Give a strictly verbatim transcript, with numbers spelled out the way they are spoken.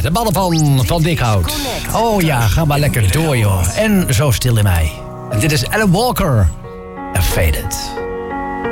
de mannen van Van Dikhout. Oh ja, ga maar lekker door, joh. En Zo stil in mij. En dit is Alan Walker. En Faded.